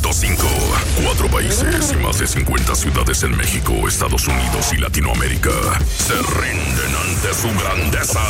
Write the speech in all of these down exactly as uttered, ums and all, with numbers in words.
punto cinco. Cuatro países y más de cincuenta ciudades en México, Estados Unidos y Latinoamérica se rinden ante su grandeza.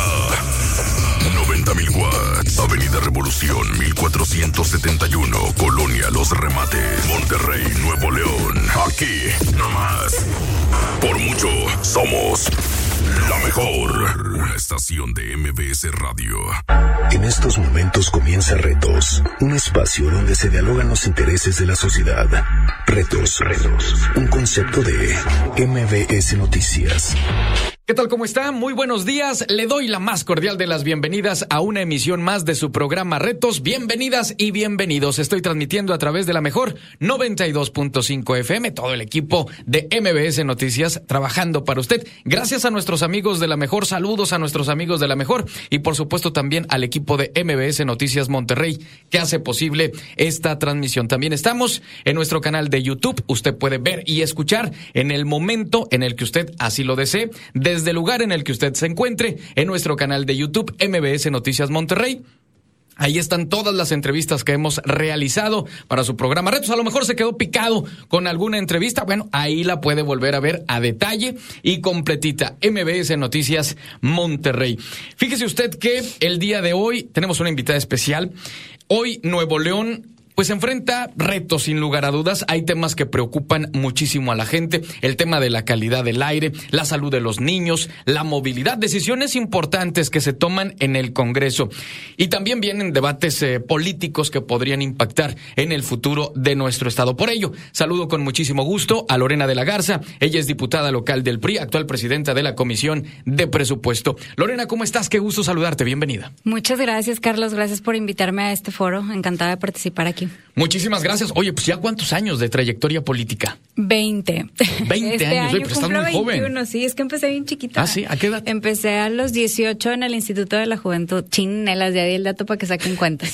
noventa mil watts. Avenida Revolución mil cuatrocientos setenta y uno, Colonia Los Remates, Monterrey, Nuevo León. Aquí, nomás. Por mucho, somos la mejor. Una estación de M B S Radio. En estos momentos comienza Retos, un espacio donde se dialogan los intereses de la sociedad. Retos, Retos, un concepto de M B S Noticias. ¿Qué tal? ¿Cómo está? Muy buenos días. Le doy la más cordial de las bienvenidas a una emisión más de su programa Retos. Bienvenidas y bienvenidos. Estoy transmitiendo a través de la mejor noventa y dos punto cinco F M. Todo el equipo de M B S Noticias trabajando para usted. Gracias a nuestros amigos de la mejor. Saludos a nuestros amigos de la mejor. Y por supuesto también al equipo de M B S Noticias Monterrey que hace posible esta transmisión. También estamos en nuestro canal de YouTube. Usted puede ver y escuchar en el momento en el que usted así lo desee. Desde el lugar en el que usted se encuentre, en nuestro canal de YouTube, M B S Noticias Monterrey. Ahí están todas las entrevistas que hemos realizado para su programa Retos. A lo mejor se quedó picado con alguna entrevista. Bueno, ahí la puede volver a ver a detalle y completita. M B S Noticias Monterrey. Fíjese usted que el día de hoy tenemos una invitada especial. Hoy Nuevo León pues se enfrenta retos sin lugar a dudas. Hay temas que preocupan muchísimo a la gente. El tema de la calidad del aire, la salud de los niños, la movilidad, decisiones importantes que se toman en el Congreso. Y también vienen debates eh, políticos que podrían impactar en el futuro de nuestro estado. Por ello, saludo con muchísimo gusto a Lorena de la Garza. Ella es diputada local del P R I, actual presidenta de la Comisión de Presupuesto. Lorena, ¿cómo estás? Qué gusto saludarte. Bienvenida. Muchas gracias, Carlos. Gracias por invitarme a este foro. Encantada de participar aquí. Muchísimas gracias. Oye, pues ya cuántos años de trayectoria política. Veinte. Veinte este años. año Oye, pero estás muy veintiuno, joven. Sí, es que empecé bien chiquita. Ah, sí, ¿a qué edad? Empecé a los dieciocho en el Instituto de la Juventud. Chinelas, ya di el dato para que saquen cuentas.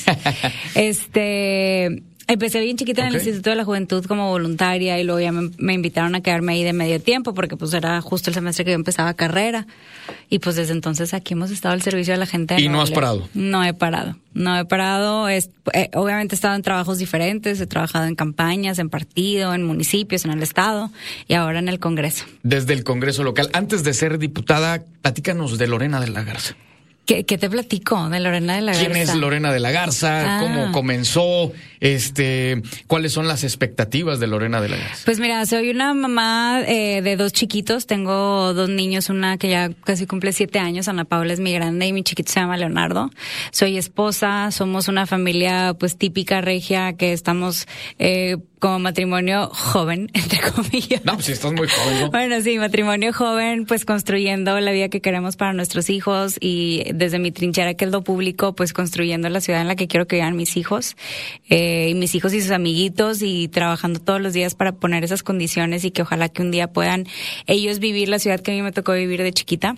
este... Empecé bien chiquita en okay. el Instituto de la Juventud como voluntaria y luego ya me, me invitaron a quedarme ahí de medio tiempo porque pues era justo el semestre que yo empezaba carrera y pues desde entonces aquí hemos estado al servicio de la gente. ¿Y no has parado? No he parado, no he parado. Es, eh, obviamente he estado en trabajos diferentes, he trabajado en campañas, en partido, en municipios, en el estado y ahora en el Congreso. Desde el Congreso local. Antes de ser diputada, platícanos de Lorena de la Garza. ¿Qué, ¿Qué te platico de Lorena de la Garza? ¿Quién es Lorena de la Garza? Ah. ¿Cómo comenzó? Este, ¿cuáles son las expectativas de Lorena de la Garza? Pues mira, soy una mamá eh, de dos chiquitos. Tengo dos niños, una que ya casi cumple siete años, Ana Paula es mi grande y mi chiquito se llama Leonardo. Soy esposa, somos una familia pues típica regia que estamos eh, como matrimonio joven, entre comillas. No, pues si estás muy joven, ¿no? Bueno, sí, matrimonio joven, pues construyendo la vida que queremos para nuestros hijos y desde mi trinchera, que es lo público, pues construyendo la ciudad en la que quiero que vivan mis hijos, eh, y mis hijos y sus amiguitos y trabajando todos los días para poner esas condiciones y que ojalá que un día puedan ellos vivir la ciudad que a mí me tocó vivir de chiquita.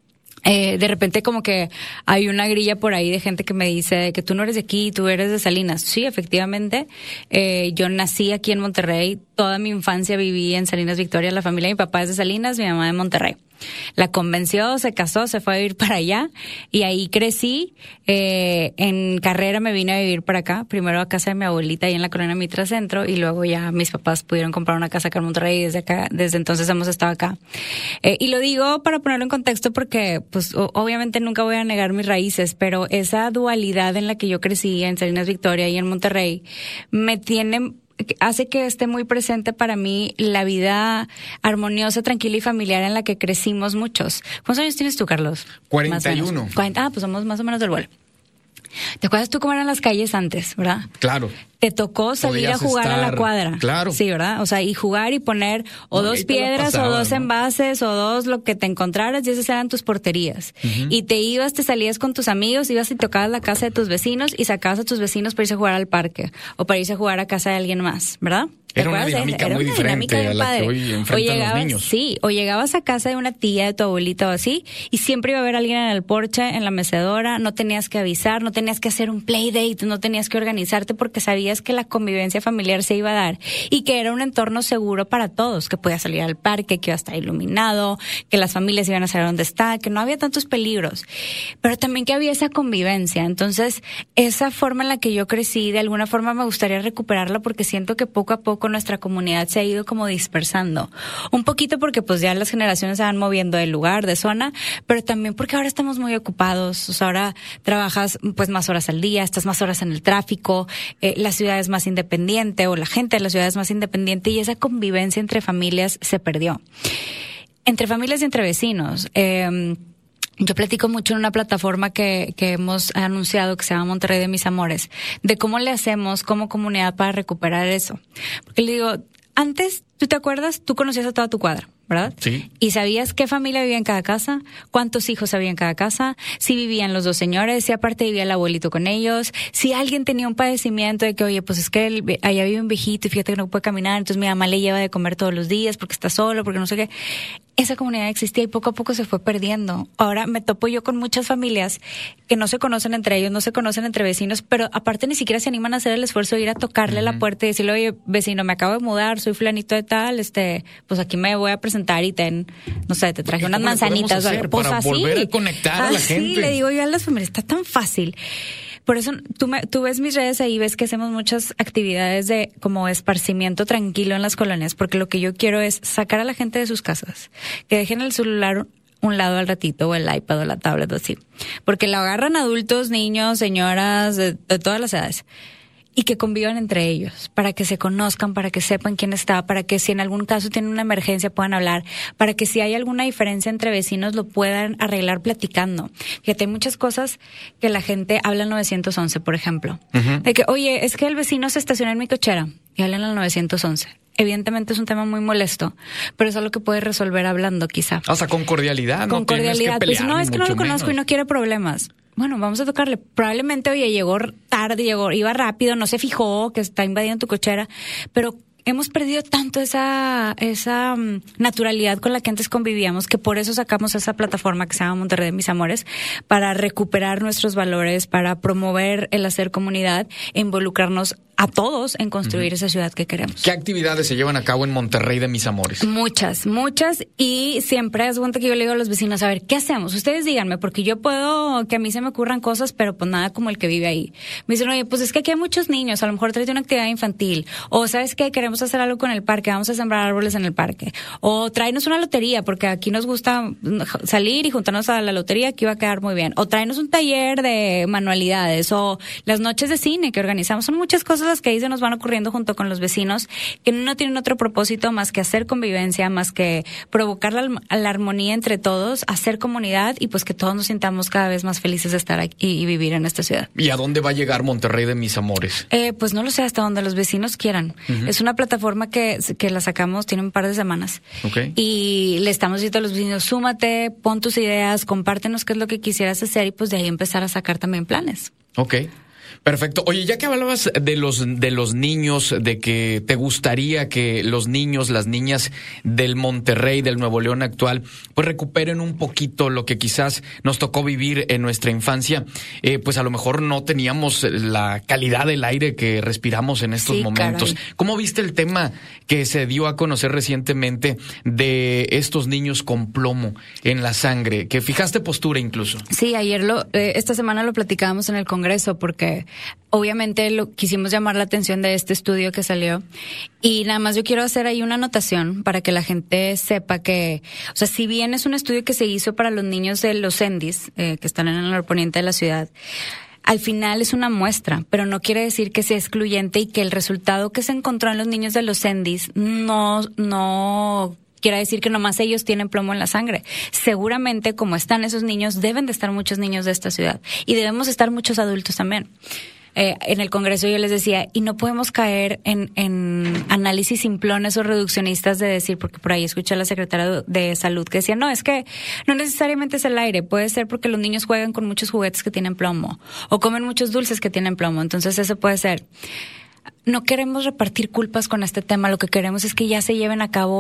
Eh, de repente como que hay una grilla por ahí de gente que me dice que tú no eres de aquí, tú eres de Salinas. Sí, efectivamente. Eh, yo nací aquí en Monterrey, toda mi infancia viví en Salinas Victoria, la familia de mi papá es de Salinas, mi mamá de Monterrey. La convenció, se casó, se fue a vivir para allá y ahí crecí. Eh, en carrera me vine a vivir para acá, primero a casa de mi abuelita ahí en la Colonia Mitra Centro y luego ya mis papás pudieron comprar una casa acá en Monterrey y desde acá, desde entonces hemos estado acá. Eh, y lo digo para ponerlo en contexto porque pues o, obviamente nunca voy a negar mis raíces, pero esa dualidad en la que yo crecí en Salinas Victoria y en Monterrey me tiene hace que esté muy presente para mí la vida armoniosa, tranquila y familiar en la que crecimos muchos. ¿Cuántos años tienes tú, Carlos? cuarenta y uno. cuarenta, ah, pues somos más o menos del vuelo. ¿Te acuerdas tú cómo eran las calles antes, verdad? Claro. Te tocó salir Podías a jugar estar, a la cuadra. Claro. Sí, ¿verdad? O sea, y jugar y poner o no, dos piedras pasaba, o dos ¿no? envases o dos lo que te encontraras y esas eran tus porterías. Uh-huh. Y te ibas, te salías con tus amigos, ibas y tocabas la casa de tus vecinos y sacabas a tus vecinos para irse a jugar al parque o para irse a jugar a casa de alguien más, ¿verdad? Era una dinámica muy diferente a la que hoy enfrentan los niños. Sí, o llegabas a casa de una tía, de tu abuelita o así, y siempre iba a haber alguien en el porche, en la mecedora, no tenías que avisar, no tenías que hacer un play date, no tenías que organizarte porque sabías sabías que la convivencia familiar se iba a dar y que era un entorno seguro para todos, que podías salir al parque, que iba a estar iluminado, que las familias iban a saber dónde está, que no había tantos peligros, pero también que había esa convivencia. Entonces, esa forma en la que yo crecí, de alguna forma me gustaría recuperarla porque siento que poco a poco nuestra comunidad se ha ido como dispersando. Un poquito porque pues ya las generaciones se van moviendo de lugar, de zona, pero también porque ahora estamos muy ocupados. O sea, ahora trabajas pues más horas al día, estás más horas en el tráfico, eh, la ciudad es más independiente o la gente de la ciudad es más independiente y esa convivencia entre familias se perdió. Entre familias y entre vecinos. Eh, Yo platico mucho en una plataforma que, que hemos anunciado que se llama Monterrey de Mis Amores, de cómo le hacemos como comunidad para recuperar eso. Porque le digo, antes, ¿tú te acuerdas? Tú conocías a toda tu cuadra, ¿verdad? Sí. Y sabías qué familia vivía en cada casa, cuántos hijos había en cada casa, si vivían los dos señores, si aparte vivía el abuelito con ellos, si alguien tenía un padecimiento de que, oye, pues es que él, allá vive un viejito y fíjate que no puede caminar, entonces mi mamá le lleva de comer todos los días porque está solo, porque no sé qué. Esa comunidad existía y poco a poco se fue perdiendo. Ahora me topo yo con muchas familias que no se conocen entre ellos, no se conocen entre vecinos, pero aparte ni siquiera se animan a hacer el esfuerzo de ir a tocarle uh-huh. la puerta y decirle, oye, vecino, me acabo de mudar, soy fulanito de tal, este, pues aquí me voy a presentar y ten, no sé, te traje unas manzanitas o algo. Pues para así, volver a conectar a la gente. Sí, le digo yo a las familias, está tan fácil. Por eso tú, me, tú ves mis redes ahí, ves que hacemos muchas actividades de como esparcimiento tranquilo en las colonias, porque lo que yo quiero es sacar a la gente de sus casas, que dejen el celular un lado al ratito, o el iPad o la tablet o así, porque lo agarran adultos, niños, señoras, de, de todas las edades. Y que convivan entre ellos, para que se conozcan, para que sepan quién está, para que si en algún caso tienen una emergencia puedan hablar, para que si hay alguna diferencia entre vecinos lo puedan arreglar platicando. Fíjate, hay muchas cosas que la gente habla al nueve once, por ejemplo. Uh-huh. De que, oye, es que el vecino se estaciona en mi cochera y hablan al nueve once. Evidentemente es un tema muy molesto, pero es algo que puedes resolver hablando, quizá. O sea, con cordialidad, ¿no? Con cordialidad. Pelear, pues no, es que no lo conozco menos. Y no quiere problemas. Bueno, vamos a tocarle. Probablemente, oye, llegó tarde, llegó, iba rápido, no se fijó que está invadiendo tu cochera, pero hemos perdido tanto esa esa um, naturalidad con la que antes convivíamos, que por eso sacamos esa plataforma que se llama Monterrey de Mis Amores, para recuperar nuestros valores, para promover el hacer comunidad e involucrarnos a todos en construir uh-huh. esa ciudad que queremos. ¿Qué actividades se llevan a cabo en Monterrey de Mis Amores? Muchas, muchas, y siempre es cuenta que yo le digo a los vecinos, a ver, ¿qué hacemos? Ustedes díganme, porque yo puedo, que a mí se me ocurran cosas, pero pues nada como el que vive ahí. Me dicen, oye, pues es que aquí hay muchos niños, a lo mejor tráete una actividad infantil, o ¿sabes qué? Queremos hacer algo con el parque, vamos a sembrar árboles en el parque, o tráenos una lotería, porque aquí nos gusta salir y juntarnos a la lotería, aquí va a quedar muy bien, o tráenos un taller de manualidades, o las noches de cine que organizamos. Son muchas cosas las que ahí se nos van ocurriendo junto con los vecinos, que no tienen otro propósito más que hacer convivencia, más que provocar la, la armonía entre todos, hacer comunidad y pues que todos nos sintamos cada vez más felices de estar aquí y vivir en esta ciudad. ¿Y a dónde va a llegar Monterrey de Mis Amores? Eh, pues no lo sé, hasta donde los vecinos quieran. Uh-huh. Es una plataforma que, que la sacamos, tiene un par de semanas. Okay. Y le estamos diciendo a los vecinos, súmate, pon tus ideas, compártenos qué es lo que quisieras hacer y pues de ahí empezar a sacar también planes. Ok. Perfecto. Oye, ya que hablabas de los de los niños, de que te gustaría que los niños, las niñas del Monterrey, del Nuevo León actual, pues recuperen un poquito lo que quizás nos tocó vivir en nuestra infancia, eh, pues a lo mejor no teníamos la calidad del aire que respiramos en estos sí, momentos. Caray. ¿Cómo viste el tema que se dio a conocer recientemente de estos niños con plomo en la sangre? Que fijaste postura incluso. Sí, ayer lo, eh, esta semana lo platicábamos en el Congreso porque obviamente lo quisimos llamar la atención de este estudio que salió y nada más yo quiero hacer ahí una anotación para que la gente sepa que, o sea, si bien es un estudio que se hizo para los niños de los Endis, eh, que están en el norponiente de la ciudad, al final es una muestra, pero no quiere decir que sea excluyente y que el resultado que se encontró en los niños de los Endis no, no quiere decir que nomás ellos tienen plomo en la sangre. Seguramente, como están esos niños, deben de estar muchos niños de esta ciudad. Y debemos estar muchos adultos también. Eh, en el Congreso yo les decía, y no podemos caer en, en análisis simplones o reduccionistas de decir, porque por ahí escuché a la secretaria de Salud que decía, no, es que no necesariamente es el aire, puede ser porque los niños juegan con muchos juguetes que tienen plomo, o comen muchos dulces que tienen plomo, entonces eso puede ser. No queremos repartir culpas con este tema, lo que queremos es que ya se lleven a cabo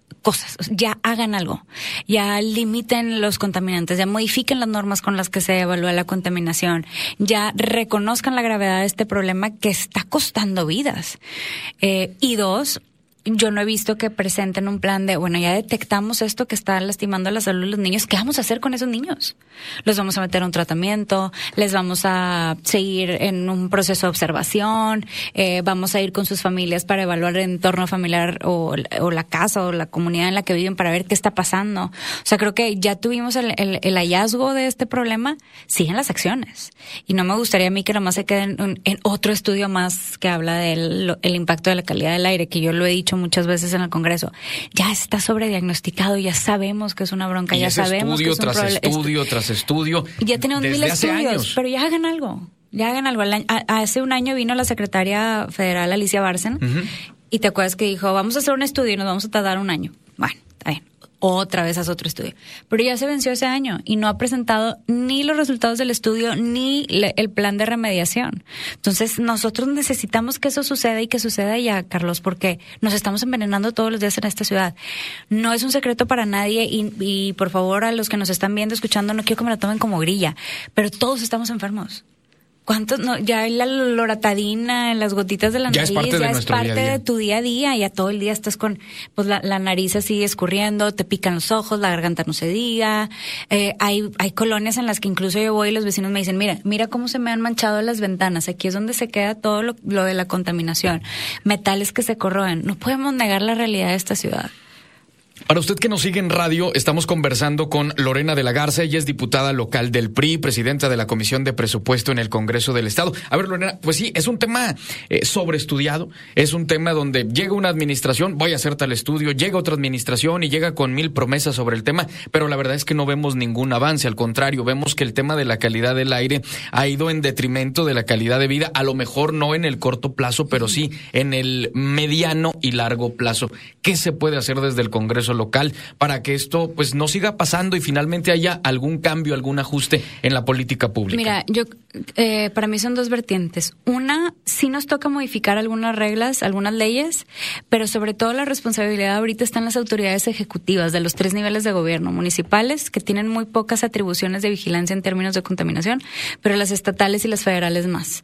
cosas, ya hagan algo, ya limiten los contaminantes, ya modifiquen las normas con las que se evalúa la contaminación, ya reconozcan la gravedad de este problema que está costando vidas. Eh, y dos, yo no he visto que presenten un plan de, bueno, ya detectamos esto que está lastimando la salud de los niños, ¿qué vamos a hacer con esos niños? Los vamos a meter a un tratamiento, les vamos a seguir en un proceso de observación, eh, vamos a ir con sus familias para evaluar el entorno familiar o, o la casa o la comunidad en la que viven para ver qué está pasando. O sea, creo que ya tuvimos el, el, el hallazgo de este problema, siguen las acciones. Y no me gustaría a mí que nomás se queden en, en otro estudio más que habla del el impacto de la calidad del aire, que yo lo he dicho muchas veces en el Congreso. Ya está sobrediagnosticado, ya sabemos que es una bronca, y ya ese sabemos estudio que es un tras problema. estudio tras estudio. Ya tenemos mil estudios, años. pero ya hagan algo. Ya hagan algo. Hace un año vino la secretaria federal Alicia Bárcena, uh-huh. y te acuerdas que dijo, vamos a hacer un estudio y nos vamos a tardar un año. Bueno, está bien. Otra vez hace otro estudio. Pero ya se venció ese año y no ha presentado ni los resultados del estudio ni le, el plan de remediación. Entonces, nosotros necesitamos que eso suceda y que suceda ya, Carlos, porque nos estamos envenenando todos los días en esta ciudad. No es un secreto para nadie y, y por favor, a los que nos están viendo, escuchando, no quiero que me lo tomen como grilla, pero todos estamos enfermos. ¿Cuántos? No, ya la loratadina, las gotitas de la ya nariz, es parte, ya de, es parte día día. de tu día a día. Ya todo el día estás con, pues la, la nariz así escurriendo, te pican los ojos, la garganta no se diga. Eh, hay, hay colonias en las que incluso yo voy y los vecinos me dicen, mira, mira cómo se me han manchado las ventanas. Aquí es donde se queda todo lo, lo de la contaminación. Metales que se corroen. No podemos negar la realidad de esta ciudad. Para usted que nos sigue en radio, estamos conversando con Lorena de la Garza. Ella es diputada local del P R I, presidenta de la Comisión de Presupuesto en el Congreso del Estado. A ver, Lorena, pues sí, es un tema eh, sobreestudiado, es un tema donde llega una administración, voy a hacer tal estudio, llega otra administración y llega con mil promesas sobre el tema, pero la verdad es que no vemos ningún avance. Al contrario, vemos que el tema de la calidad del aire ha ido en detrimento de la calidad de vida, a lo mejor no en el corto plazo, pero sí en el mediano y largo plazo. ¿Qué se puede hacer desde el Congreso local para que esto pues no siga pasando y finalmente haya algún cambio, algún ajuste en la política pública? Mira, yo eh, para mí son dos vertientes. Una, sí nos toca modificar algunas reglas, algunas leyes, pero sobre todo la responsabilidad ahorita está en las autoridades ejecutivas de los tres niveles de gobierno, municipales, que tienen muy pocas atribuciones de vigilancia en términos de contaminación, pero las estatales y las federales más.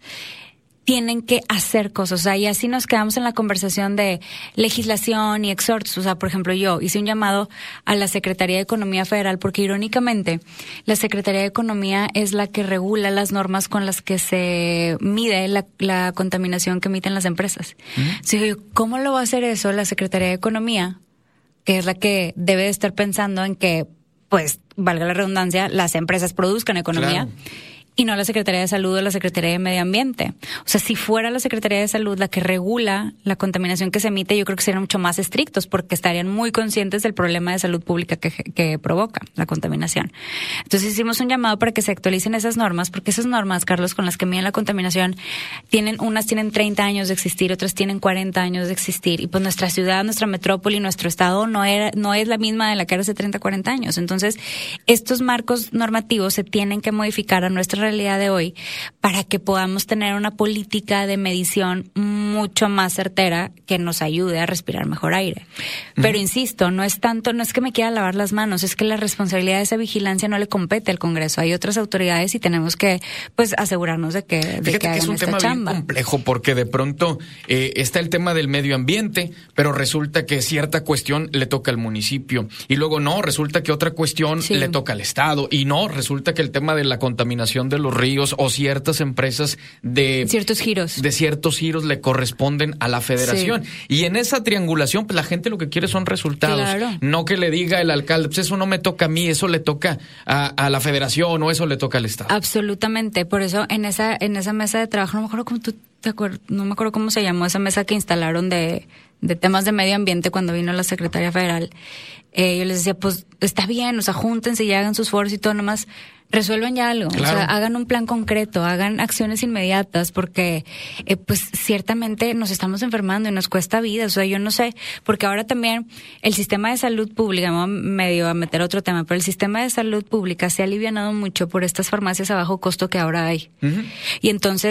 Tienen que hacer cosas, o sea, y así nos quedamos en la conversación de legislación y exhortos. O sea, por ejemplo, yo hice un llamado a la Secretaría de Economía Federal porque, irónicamente, la Secretaría de Economía es la que regula las normas con las que se mide la, la contaminación que emiten las empresas. ¿Mm? Entonces, ¿cómo lo va a hacer eso la Secretaría de Economía, que es la que debe de estar pensando en que, pues, valga la redundancia, las empresas produzcan economía? Claro. Y no la Secretaría de Salud o la Secretaría de Medio Ambiente. O sea, si fuera la Secretaría de Salud la que regula la contaminación que se emite, yo creo que serían mucho más estrictos porque estarían muy conscientes del problema de salud pública que, que provoca la contaminación. Entonces hicimos un llamado para que se actualicen esas normas, porque esas normas, Carlos, con las que miden la contaminación, tienen unas tienen treinta años de existir, otras tienen cuarenta años de existir. Y pues nuestra ciudad, nuestra metrópoli, nuestro estado no era no es la misma de la que era hace treinta, cuarenta años. Entonces, estos marcos normativos se tienen que modificar a nuestra realidad de hoy para que podamos tener una política de medición mucho más certera que nos ayude a respirar mejor aire. Pero uh-huh. insisto, no es tanto, no es que me quiera lavar las manos, es que la responsabilidad de esa vigilancia no le compete al Congreso. Hay otras autoridades y tenemos que pues asegurarnos de que, de Fíjate que hagan que es un esta tema chamba. Bien complejo porque de pronto eh, está el tema del medio ambiente, pero resulta que cierta cuestión le toca al municipio y luego no, resulta que otra cuestión sí. le toca al Estado y no, resulta que el tema de la contaminación de los ríos o ciertas empresas de ciertos giros de ciertos giros le corresponden a la federación. Sí. Y en esa triangulación, pues la gente lo que quiere son resultados. Claro. No que le diga el alcalde, pues eso no me toca a mí, eso le toca a, a la federación o eso le toca al Estado. Absolutamente. Por eso en esa en esa mesa de trabajo, no me acuerdo cómo tú te acuerdas, no me acuerdo cómo se llamó esa mesa que instalaron de, de temas de medio ambiente cuando vino la secretaria federal. Eh, yo les decía, pues está bien, o sea, júntense y hagan sus foros y todo, nomás resuelvan ya algo, claro. O sea, hagan un plan concreto, hagan acciones inmediatas, porque eh, pues ciertamente nos estamos enfermando y nos cuesta vida. O sea, yo no sé, porque ahora también el sistema de salud pública, me medio a meter otro tema, pero el sistema de salud pública se ha alivianado mucho por estas farmacias a bajo costo que ahora hay. Uh-huh. Y entonces,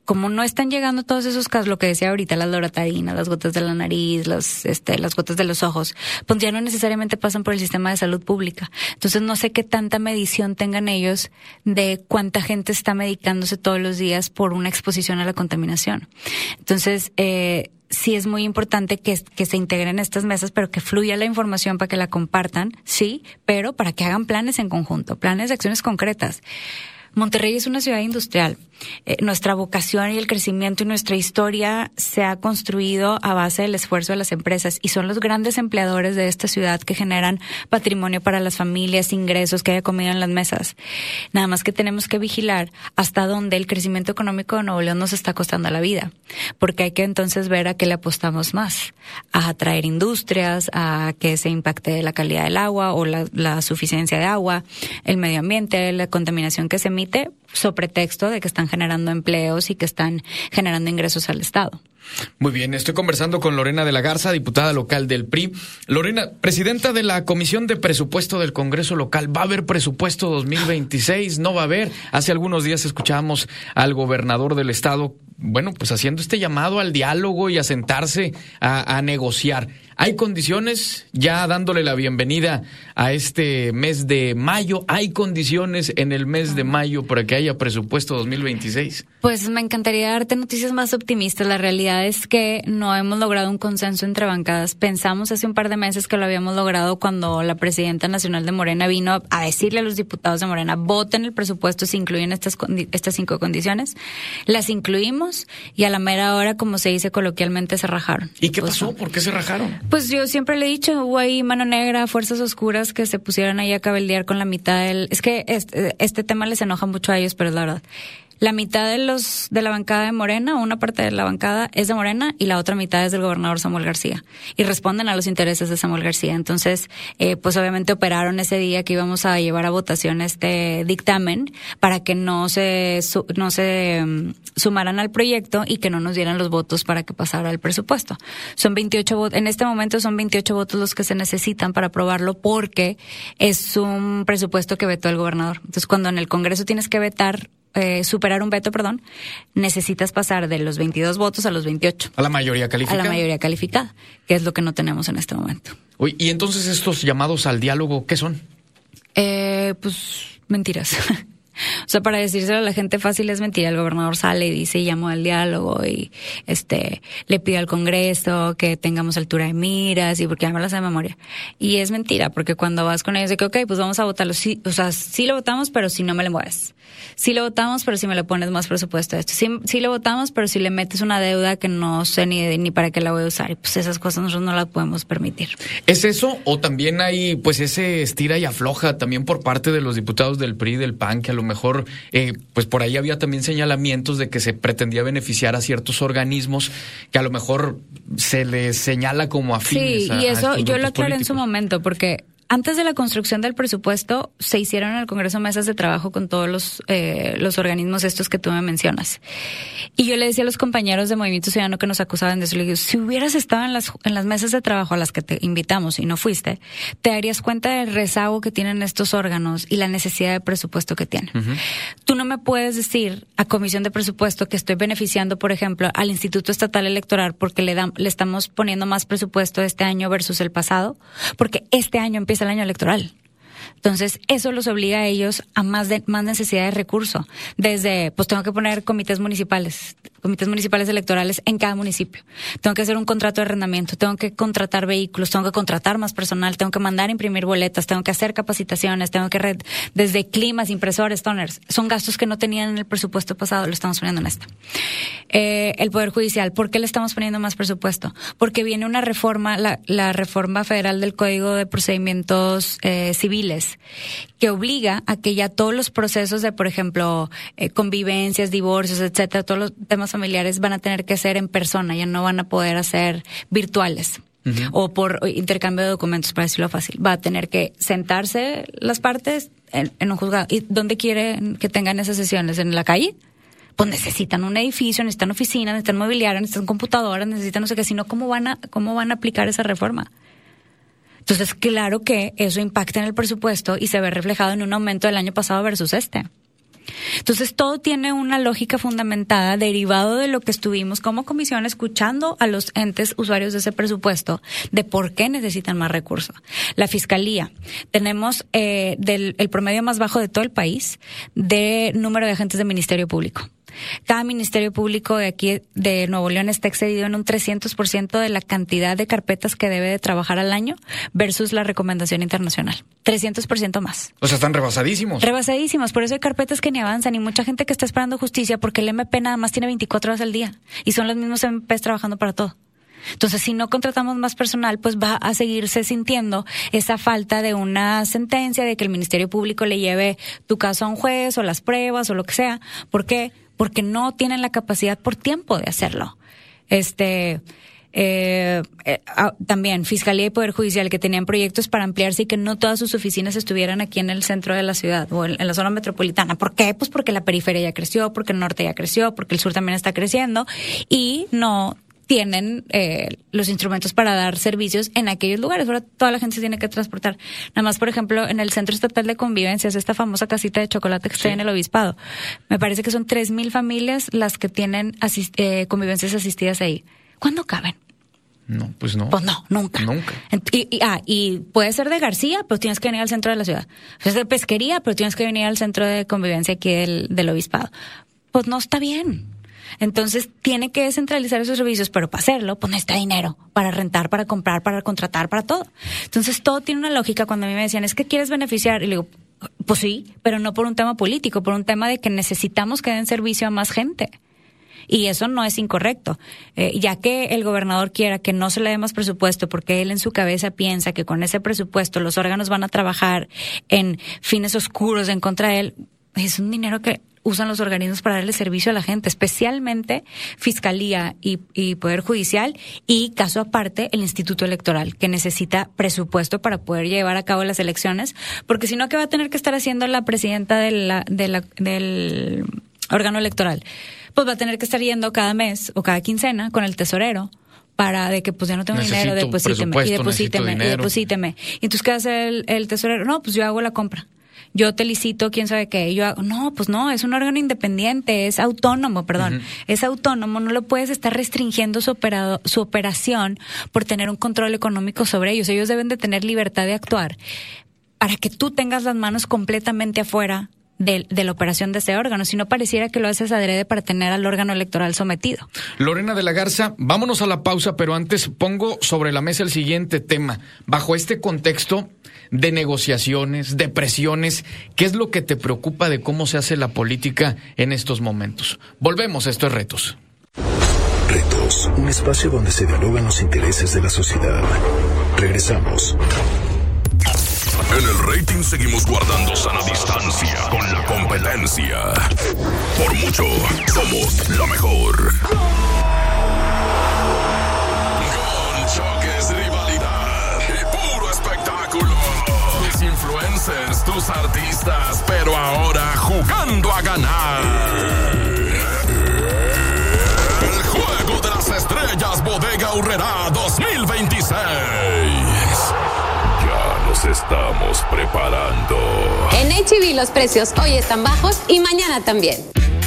como no están llegando todos esos casos, lo que decía ahorita, las loratadina, las gotas de la nariz, los, este, las gotas de los ojos, pues ya no necesariamente pasan por el sistema de salud pública. Entonces no sé qué tanta medición tengan ellos de cuánta gente está medicándose todos los días por una exposición a la contaminación. Entonces, eh, sí es muy importante que, que se integren estas mesas, pero que fluya la información para que la compartan, sí, pero para que hagan planes en conjunto, planes de acciones concretas. Monterrey es una ciudad industrial. Eh, nuestra vocación y el crecimiento y nuestra historia se ha construido a base del esfuerzo de las empresas y son los grandes empleadores de esta ciudad que generan patrimonio para las familias, ingresos, que haya comida en las mesas. Nada más que tenemos que vigilar hasta dónde el crecimiento económico de Nuevo León nos está costando la vida, porque hay que entonces ver a qué le apostamos más, a atraer industrias, a que se impacte la calidad del agua o la, la suficiencia de agua, el medio ambiente, la contaminación que se emite, sobre pretexto de que están generando empleos y que están generando ingresos al Estado. Muy bien, estoy conversando con Lorena de la Garza, diputada local del P R I. Lorena, presidenta de la Comisión de Presupuesto del Congreso Local, ¿va a haber presupuesto dos mil veintiséis? ¿No va a haber? Hace algunos días escuchábamos al gobernador del estado, bueno, pues haciendo este llamado al diálogo y a sentarse a, a negociar. ¿Hay condiciones? Ya dándole la bienvenida a este mes de mayo, ¿hay condiciones en el mes de mayo para que haya presupuesto dos mil veintiséis? Pues me encantaría darte noticias más optimistas. La realidad es que no hemos logrado un consenso entre bancadas. Pensamos hace un par de meses que lo habíamos logrado cuando la presidenta nacional de Morena vino a decirle a los diputados de Morena, voten el presupuesto si incluyen estas, estas cinco condiciones. Las incluimos y a la mera hora, como se dice coloquialmente, se rajaron. ¿Y qué pasó? ¿Por qué se rajaron? Pues yo siempre le he dicho, hubo ahí mano negra, fuerzas oscuras que se pusieron ahí a cabildear con la mitad del... Es que este, este tema les enoja mucho a ellos, pero es la verdad. La mitad de los de la bancada de Morena, una parte de la bancada es de Morena y la otra mitad es del gobernador Samuel García. Y responden a los intereses de Samuel García. Entonces, eh, pues obviamente operaron ese día que íbamos a llevar a votación este dictamen para que no se su, no se um, sumaran al proyecto y que no nos dieran los votos para que pasara el presupuesto. Son veintiocho votos, en este momento son veintiocho votos los que se necesitan para aprobarlo porque es un presupuesto que vetó el gobernador. Entonces, cuando en el Congreso tienes que vetar Eh, superar un veto, perdón, necesitas pasar de los veintidós votos a los veintiocho. A la mayoría calificada. A la mayoría calificada, que es lo que no tenemos en este momento. Uy, y entonces estos llamados al diálogo, ¿qué son? Eh, pues mentiras. O sea, para decírselo a la gente fácil es mentira. El gobernador sale y dice, llamó al diálogo y este le pide al Congreso que tengamos altura de miras y porque ya me las de memoria. Y es mentira, porque cuando vas con ellos de que, ok, pues vamos a votarlo. Sí, o sea, sí lo votamos, pero si no me le mueves. Sí lo votamos, pero si me le pones más presupuesto a esto. Sí, sí lo votamos, pero si le metes una deuda que no sé ni, ni para qué la voy a usar. Y pues esas cosas nosotros no las podemos permitir. ¿Es eso? ¿O también hay pues ese estira y afloja también por parte de los diputados del P R I, del P A N, que a lo mejor eh, pues por ahí había también señalamientos de que se pretendía beneficiar a ciertos organismos que a lo mejor se les señala como afines? Sí, a, y eso yo lo aclaré políticos. En su momento, porque antes de la construcción del presupuesto se hicieron en el Congreso mesas de trabajo con todos los eh, los organismos estos que tú me mencionas. Y yo le decía a los compañeros de Movimiento Ciudadano que nos acusaban de eso, le digo, si hubieras estado en las en las mesas de trabajo a las que te invitamos y no fuiste, te darías cuenta del rezago que tienen estos órganos y la necesidad de presupuesto que tienen. Uh-huh. Tú no me puedes decir a Comisión de Presupuesto que estoy beneficiando, por ejemplo, al Instituto Estatal Electoral porque le, da, le estamos poniendo más presupuesto este año versus el pasado, porque este año empieza el año electoral. Entonces, eso los obliga a ellos a más de más necesidad de recurso. Desde, pues tengo que poner comités municipales, comités municipales electorales en cada municipio. Tengo que hacer un contrato de arrendamiento, tengo que contratar vehículos, tengo que contratar más personal, tengo que mandar a imprimir boletas, tengo que hacer capacitaciones, tengo que red, desde climas, impresores, toners. Son gastos que no tenían en el presupuesto pasado, lo estamos poniendo en este. Eh, el Poder Judicial, ¿por qué le estamos poniendo más presupuesto? Porque viene una reforma, la, la reforma federal del Código de Procedimientos eh, Civiles, que obliga a que ya todos los procesos de, por ejemplo, eh, convivencias, divorcios, etcétera, todos los temas familiares van a tener que ser en persona, ya no van a poder hacer virtuales. Uh-huh. O por intercambio de documentos, para decirlo fácil. Va a tener que sentarse las partes en, en un juzgado. ¿Y dónde quieren que tengan esas sesiones? ¿En la calle? Pues necesitan un edificio, necesitan oficinas, necesitan mobiliario, necesitan computadoras, necesitan no sé qué, sino cómo van a, cómo van a aplicar esa reforma. Entonces, claro que eso impacta en el presupuesto y se ve reflejado en un aumento del año pasado versus este. Entonces, todo tiene una lógica fundamentada derivado de lo que estuvimos como comisión escuchando a los entes usuarios de ese presupuesto, de por qué necesitan más recursos. La Fiscalía, tenemos eh, del, el promedio más bajo de todo el país de número de agentes de Ministerio Público. Cada Ministerio Público de aquí de Nuevo León está excedido en un trescientos por ciento de la cantidad de carpetas que debe de trabajar al año versus la recomendación internacional. trescientos por ciento más. O sea, están rebasadísimos. Rebasadísimos. Por eso hay carpetas que ni avanzan y mucha gente que está esperando justicia porque el M P nada más tiene veinticuatro horas al día y son los mismos M Ps trabajando para todo. Entonces, si no contratamos más personal, pues va a seguirse sintiendo esa falta de una sentencia, de que el Ministerio Público le lleve tu caso a un juez o las pruebas o lo que sea. ¿Por qué? Porque no tienen la capacidad por tiempo de hacerlo. Este, eh, eh, también Fiscalía y Poder Judicial, que tenían proyectos para ampliarse y que no todas sus oficinas estuvieran aquí en el centro de la ciudad o en, en la zona metropolitana. ¿Por qué? Pues porque la periferia ya creció, porque el norte ya creció, porque el sur también está creciendo y no tienen eh, los instrumentos para dar servicios en aquellos lugares. Ahora toda la gente se tiene que transportar. Nada más, por ejemplo, en el Centro Estatal de Convivencias, esta famosa casita de chocolate que está sí. en el Obispado, me parece que son tres mil familias las que tienen asist- eh, convivencias asistidas ahí. ¿Cuándo caben? No, pues no. Pues no, nunca. Nunca. Y, y, ah, y puede ser de García, pero tienes que venir al centro de la ciudad. Puede ser de Pesquería, pero tienes que venir al centro de convivencia aquí del, del Obispado. Pues no está bien. Entonces, tiene que descentralizar esos servicios, pero para hacerlo, pues necesita dinero para rentar, para comprar, para contratar, para todo. Entonces, todo tiene una lógica. Cuando a mí me decían, es que quieres beneficiar, y le digo, pues sí, pero no por un tema político, por un tema de que necesitamos que den servicio a más gente. Y eso no es incorrecto, eh, ya que el gobernador quiera que no se le dé más presupuesto porque él en su cabeza piensa que con ese presupuesto los órganos van a trabajar en fines oscuros en contra de él. Es un dinero que usan los organismos para darle servicio a la gente, especialmente Fiscalía y, y Poder Judicial y, caso aparte, el Instituto Electoral, que necesita presupuesto para poder llevar a cabo las elecciones, porque si no, ¿qué va a tener que estar haciendo la presidenta de la, de la, del órgano electoral? Pues va a tener que estar yendo cada mes o cada quincena con el tesorero para de que pues ya no tengo necesito dinero, deposíteme, y deposíteme, y deposíteme. Y entonces, ¿qué hace el, el tesorero? No, pues yo hago la compra. Yo te licito, quién sabe qué, yo hago, no, pues no, es un órgano independiente, es autónomo, perdón, uh-huh. es autónomo, no lo puedes estar restringiendo su operado, su operación por tener un control económico sobre ellos. Ellos deben de tener libertad de actuar para que tú tengas las manos completamente afuera de, de la operación de ese órgano, si no pareciera que lo haces adrede para tener al órgano electoral sometido. Lorena de la Garza, vámonos a la pausa, pero antes pongo sobre la mesa el siguiente tema. Bajo este contexto de negociaciones, de presiones, ¿qué es lo que te preocupa de cómo se hace la política en estos momentos? Volvemos, esto es Retos. Retos, un espacio donde se dialogan los intereses de la sociedad. Regresamos. En el rating seguimos guardando sana distancia con la competencia. Por mucho, somos la mejor. Con choques, rivalidad y puro espectáculo. Tus influencers, tus artistas, pero ahora jugando a ganar. El Juego de las Estrellas Bodega Aurrerá dos mil veintiséis. Nos estamos preparando. En H E B los precios hoy están bajos y mañana también.